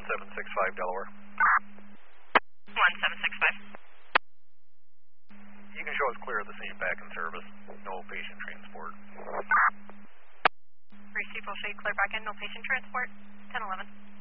1765 Delaware. 1765. You can show us clear of the scene, back in service. No patient transport. Receive will show you clear back in, no patient transport. 1011.